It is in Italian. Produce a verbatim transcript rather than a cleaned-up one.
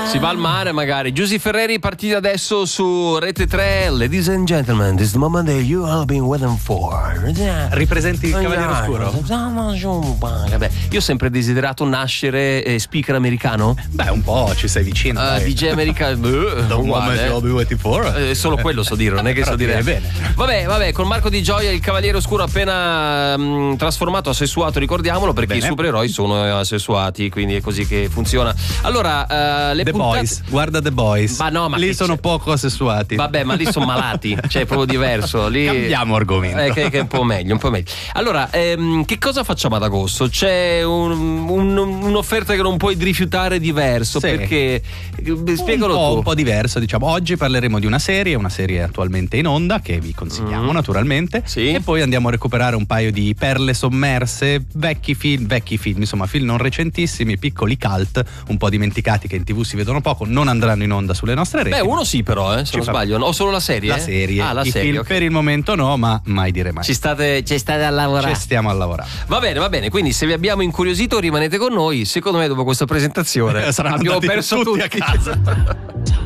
Si va al mare magari. Giusy Ferreri, partita adesso su Rete tre. Ladies and gentlemen, this is the moment that you have been waiting for. Ripresenti il Cavaliere Oscuro? Vabbè, io ho sempre desiderato nascere eh, speaker americano. Beh, un po' ci sei vicino. Uh, D J americano. The moment you'll be waiting for. Eh, solo quello so dire, non è che so dire bene. Vabbè, vabbè, con Marco Di Gioia, il Cavaliere Oscuro appena mh, trasformato, assessuato, ricordiamolo, perché Bene. i supereroi sono assessuati, quindi è così che funziona. Allora, uh, le The puntate... Boys, guarda The Boys. Ma no, ma lì che sono c'è? poco assessuati. Vabbè, ma lì sono malati, cioè è proprio diverso. Lì... Cambiamo argomento. Eh, che, che è un po' meglio, un po' meglio. Allora, ehm, che cosa facciamo ad agosto? C'è un, un, un'offerta che non puoi rifiutare diverso, Sì. perché spiegalo un po', tu. un po' diverso, diciamo. Oggi parleremo di una serie, una serie attualmente in onda che vi consigliamo Mm. naturalmente. Sì. E poi andiamo a recuperare un paio di perle sommerse, vecchi film, vecchi film, insomma, film non recentissimi, piccoli cult, un po' dimenticati che in TV si vedono poco, non andranno in onda sulle nostre reti. Beh, uno sì, però, eh, se Ci non fa- sbaglio. O solo la serie? La eh? serie, Ah, la i serie. film ok. per il momento no, ma mai dire mai. Ci state, ci state a lavorare. Ci stiamo a lavorare. Va bene, va bene. Quindi, se vi abbiamo incuriosito, rimanete con noi. Secondo me, dopo questa presentazione, Saranno abbiamo andati perso tutti tutti a casa.